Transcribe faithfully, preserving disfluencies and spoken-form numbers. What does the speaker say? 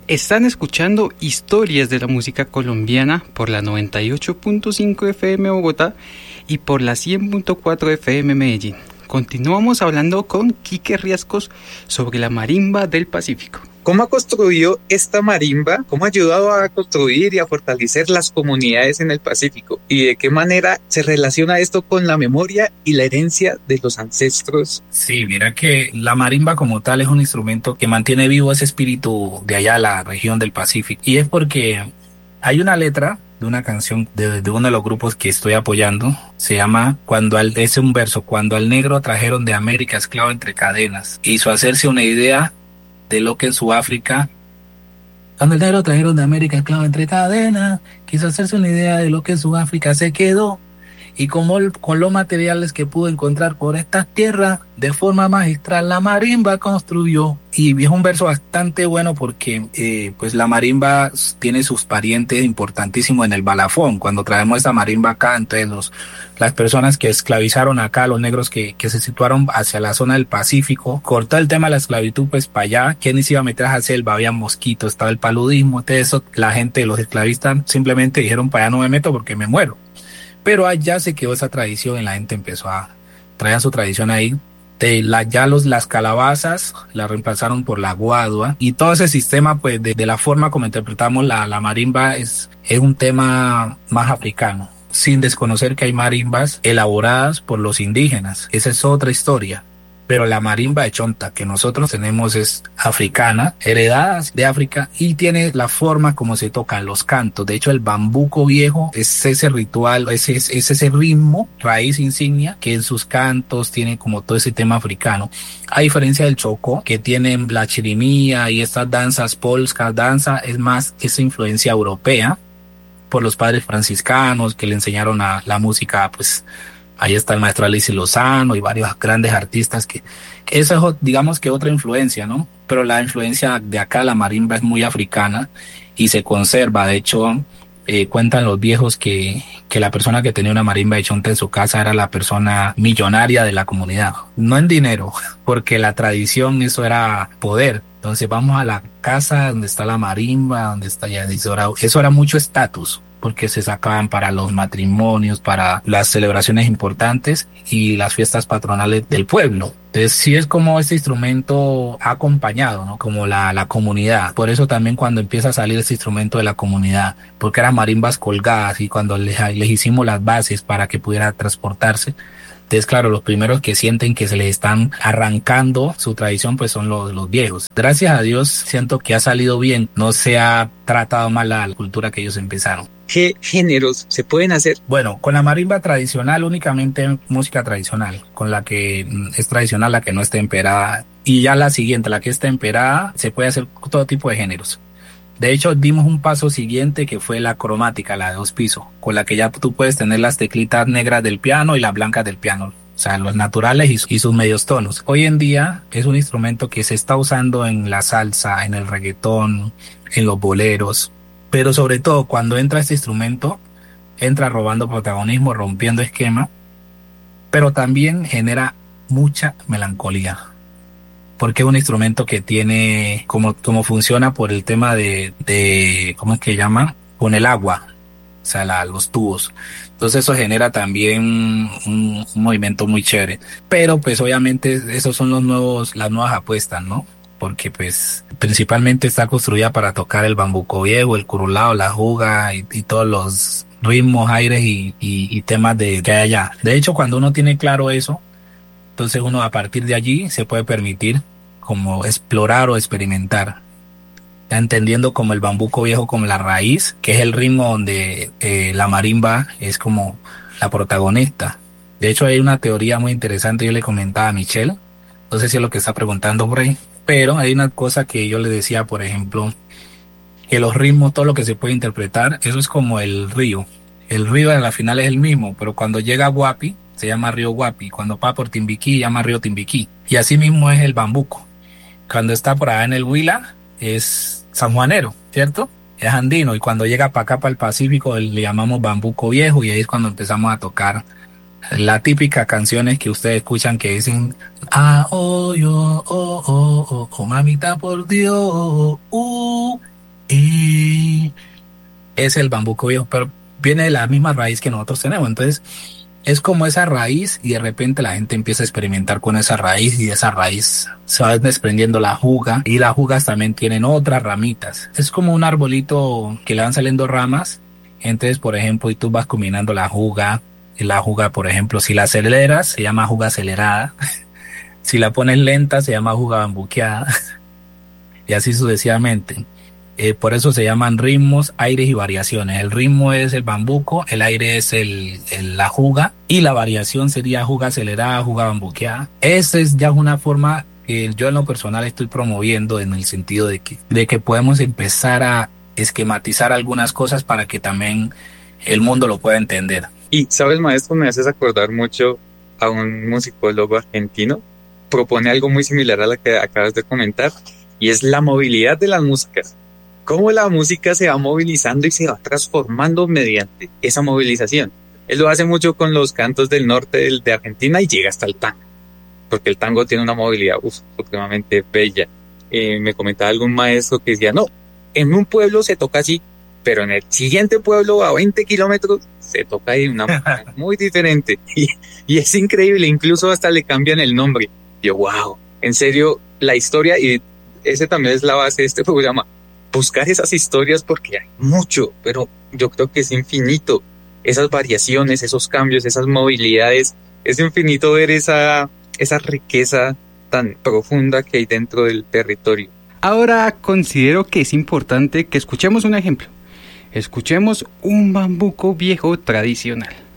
Están escuchando Historias de la Música Colombiana por la noventa y ocho punto cinco F M Bogotá y por la cien punto cuatro F M Medellín. Continuamos hablando con Quique Riascos sobre la marimba del Pacífico. ¿Cómo ha construido esta marimba? ¿Cómo ha ayudado a construir y a fortalecer las comunidades en el Pacífico? ¿Y de qué manera se relaciona esto con la memoria y la herencia de los ancestros? Sí, mira que la marimba como tal es un instrumento que mantiene vivo ese espíritu de allá, la región del Pacífico. Y es porque hay una letra de una canción de, de uno de los grupos que estoy apoyando. Se llama Cuando al, es un verso, cuando al negro trajeron de América esclavo entre cadenas. Hizo hacerse una idea de lo que en su África, cuando el negro trajeron de América esclavo entre cadenas, quiso hacerse una idea de lo que en su África se quedó. Y como el, con los materiales que pudo encontrar por estas tierras, de forma magistral la marimba construyó. Y es un verso bastante bueno porque eh, pues la marimba tiene sus parientes importantísimos en el balafón. Cuando traemos esta marimba acá, entonces los, las personas que esclavizaron acá, los negros que, que se situaron hacia la zona del Pacífico, cortó el tema de la esclavitud pues para allá. ¿Quién se iba a meter a la selva? Había mosquitos, estaba el paludismo. Entonces eso, la gente, los esclavistas simplemente dijeron para allá no me meto porque me muero. Pero allá se quedó esa tradición y la gente empezó a traer su tradición ahí. De la, ya los, las calabazas la reemplazaron por la guadua y todo ese sistema, pues de, de la forma como interpretamos la, la marimba es, es un tema más africano, sin desconocer que hay marimbas elaboradas por los indígenas. Esa es otra historia. Pero la marimba de chonta que nosotros tenemos es africana, heredada de África y tiene la forma como se tocan los cantos. De hecho, el bambuco viejo es ese ritual, es, es, es ese ritmo, raíz insignia, que en sus cantos tiene como todo ese tema africano. A diferencia del chocó, que tiene la chirimía y estas danzas polskas, danza, es más esa influencia europea por los padres franciscanos que le enseñaron a la música, pues. Ahí está el maestro Alicia Lozano y varios grandes artistas que, que esa es, digamos que otra influencia, ¿no? Pero la influencia de acá, la marimba, es muy africana y se conserva. De hecho, eh, cuentan los viejos que, que la persona que tenía una marimba de chonta en su casa era la persona millonaria de la comunidad. No en dinero, porque la tradición, eso era poder. Entonces vamos a la casa donde está la marimba, donde está ya, eso era, eso era mucho estatus, porque se sacaban para los matrimonios, para las celebraciones importantes y las fiestas patronales del pueblo. Entonces sí es como este instrumento ha acompañado, ¿no? Como la, la comunidad. Por eso también cuando empieza a salir este instrumento de la comunidad, porque eran marimbas colgadas y cuando les, les hicimos las bases para que pudiera transportarse. Entonces, claro, los primeros que sienten que se les están arrancando su tradición, pues son los, los viejos. Gracias a Dios, siento que ha salido bien. No se ha tratado mal la cultura que ellos empezaron. ¿Qué géneros se pueden hacer? Bueno, con la marimba tradicional, únicamente música tradicional, con la que es tradicional, la que no está temperada. Y ya la siguiente, la que está temperada, se puede hacer todo tipo de géneros. De hecho, dimos un paso siguiente que fue la cromática, la de dos pisos, con la que ya tú puedes tener las teclitas negras del piano y las blancas del piano, o sea, los naturales y, y sus medios tonos. Hoy en día es un instrumento que se está usando en la salsa, en el reggaetón, en los boleros, pero sobre todo cuando entra este instrumento, entra robando protagonismo, rompiendo esquema, pero también genera mucha melancolía. Porque es un instrumento que tiene, como, como funciona por el tema de, de, ¿cómo es que llama? Con el agua, o sea, la, los tubos. Entonces eso genera también un, un movimiento muy chévere. Pero pues obviamente esos son los nuevos, las nuevas apuestas, ¿no? Porque pues principalmente está construida para tocar el bambuco viejo, el curulao, la juga y, y todos los ritmos, aires y, y, y temas de que hay allá. De hecho, cuando uno tiene claro eso, entonces uno a partir de allí se puede permitir como explorar o experimentar, ya entendiendo como el bambuco viejo como la raíz, que es el ritmo donde eh, la marimba es como la protagonista. De hecho hay una teoría muy interesante, yo le comentaba a Michelle, no sé si es lo que está preguntando por ahí, pero hay una cosa que yo le decía, por ejemplo, que los ritmos, todo lo que se puede interpretar, eso es como el río. El río a la final es el mismo, pero cuando llega a Guapi, se llama río Guapi. Cuando va por Timbiquí, se llama río Timbiquí. Y así mismo es el bambuco. Cuando está por allá en el Huila, es sanjuanero, ¿cierto? Es andino. Y cuando llega para acá, para el Pacífico, le llamamos bambuco viejo. Y ahí es cuando empezamos a tocar la típica canciones que ustedes escuchan que dicen ah, oh, yo, oh, oh, oh, oh, mamita por Dios, uh, y es el bambuco viejo, pero viene de la misma raíz que nosotros tenemos. Entonces es como esa raíz y de repente la gente empieza a experimentar con esa raíz y de esa raíz se va desprendiendo la juga y las jugas también tienen otras ramitas. Es como un arbolito que le van saliendo ramas. Entonces, por ejemplo, y tú vas combinando la juga y la juga, por ejemplo, si la aceleras se llama juga acelerada. Si la pones lenta se llama juga bambuqueada y así sucesivamente. Eh, por eso se llaman ritmos, aires y variaciones. El ritmo es el bambuco, el aire es el, el, la juga y la variación sería juga acelerada, juga bambuqueada. Esa es ya una forma que yo en lo personal estoy promoviendo en el sentido de que, de que podemos empezar a esquematizar algunas cosas para que también el mundo lo pueda entender. Y, ¿sabes, maestro? Me haces acordar mucho a un musicólogo argentino. Propone algo muy similar a lo que acabas de comentar y es la movilidad de las músicas. Cómo la música se va movilizando y se va transformando mediante esa movilización. Él lo hace mucho con los cantos del norte de Argentina y llega hasta el tango, porque el tango tiene una movilidad uf, supremamente bella. Eh, me comentaba algún maestro que decía, no, en un pueblo se toca así, pero en el siguiente pueblo a veinte kilómetros se toca de una manera muy diferente. Y, y es increíble, incluso hasta le cambian el nombre. Yo, wow, en serio, la historia, y ese también es la base de este programa, buscar esas historias porque hay mucho, pero yo creo que es infinito. Esas variaciones, esos cambios, esas movilidades, es infinito ver esa, esa riqueza tan profunda que hay dentro del territorio. Ahora considero que es importante que escuchemos un ejemplo. Escuchemos un bambuco viejo tradicional.